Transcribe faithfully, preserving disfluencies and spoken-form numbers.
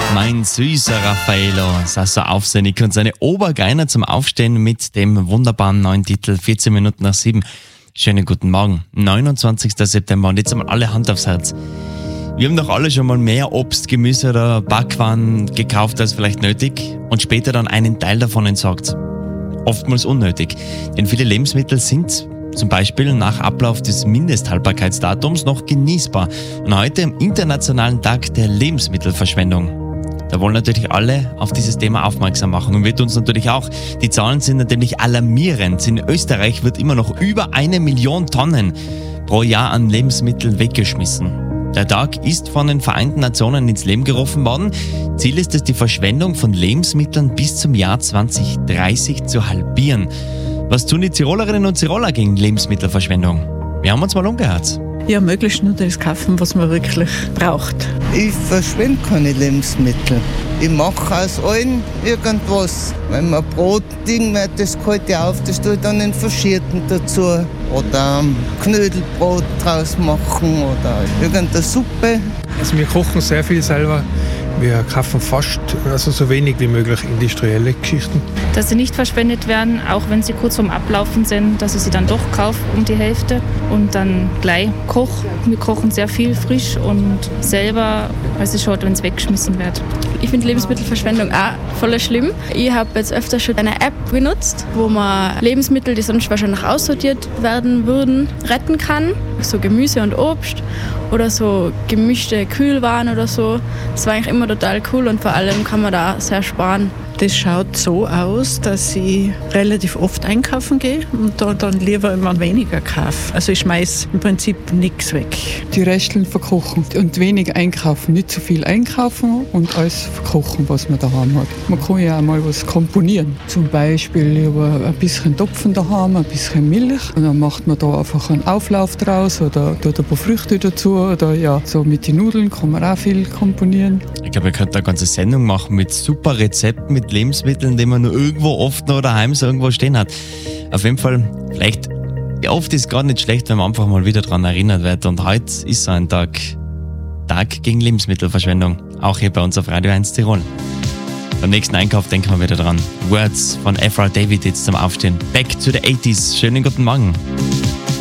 Mein süßer Raffaello, Sasso Aufsennig und seine Obergeiner zum Aufstehen mit dem wunderbaren neuen Titel vierzehn Minuten nach sieben. Schönen guten Morgen, neunundzwanzigster September und jetzt einmal alle Hand aufs Herz. Wir haben doch alle schon mal mehr Obst, Gemüse oder Backwaren gekauft als vielleicht nötig und später dann einen Teil davon entsorgt. Oftmals unnötig, denn viele Lebensmittel sind zum Beispiel nach Ablauf des Mindesthaltbarkeitsdatums noch genießbar. Und heute am Internationalen Tag der Lebensmittelverschwendung. Da wollen natürlich alle auf dieses Thema aufmerksam machen und wird uns natürlich auch. Die Zahlen sind natürlich alarmierend. In Österreich wird immer noch über eine Million Tonnen pro Jahr an Lebensmitteln weggeschmissen. Der Tag ist von den Vereinten Nationen ins Leben gerufen worden. Ziel ist es, die Verschwendung von Lebensmitteln bis zum Jahr zwanzig dreißig zu halbieren. Was tun die Tirolerinnen und Tiroler gegen Lebensmittelverschwendung? Wir haben uns mal umgehört. Ja, möglichst nur das kaufen, was man wirklich braucht. Ich verschwende keine Lebensmittel. Ich mache aus allem irgendwas. Wenn man Brot Ding wird, das halte ich auf, das tue ich dann in Verschierten dazu. Oder Knödelbrot draus machen oder irgendeine Suppe. Also wir kochen sehr viel selber. Wir kaufen fast also so wenig wie möglich industrielle Geschichten. Dass sie nicht verschwendet werden, auch wenn sie kurz vorm Ablaufen sind, dass ich sie dann doch kaufe um die Hälfte und dann gleich koche. Wir kochen sehr viel frisch und selber, als es schaut, wenn es weggeschmissen wird. Ich finde Lebensmittelverschwendung auch voll schlimm. Ich habe jetzt öfter schon eine App benutzt, wo man Lebensmittel, die sonst wahrscheinlich aussortiert werden würden, retten kann. So Gemüse und Obst oder so gemischte Kühlwaren oder so. Das war eigentlich immer total cool und vor allem kann man da sehr sparen. Das schaut so aus, dass ich relativ oft einkaufen gehe und da dann lieber immer weniger kaufe. Also ich schmeiße im Prinzip nichts weg. Die Resteln verkochen und wenig einkaufen. Nicht zu viel einkaufen und alles verkochen, was man daheim hat. Man kann ja auch mal was komponieren. Zum Beispiel über ein bisschen Topfen daheim, ein bisschen Milch. Und dann macht man da einfach einen Auflauf draus oder tut ein paar Früchte dazu. Oder ja, so mit den Nudeln kann man auch viel komponieren. Ich glaube, wir könnten eine ganze Sendung machen mit super Rezepten, mit Lebensmitteln, die man nur irgendwo oft noch daheim so irgendwo stehen hat. Auf jeden Fall, vielleicht, ja, oft ist es gar nicht schlecht, wenn man einfach mal wieder daran erinnert wird. Und heute ist so ein Tag, Tag gegen Lebensmittelverschwendung. Auch hier bei uns auf Radio eins Tirol. Beim nächsten Einkauf denken wir wieder dran. Words von Aphra David jetzt zum Aufstehen. Back to the eighties. Schönen guten Morgen.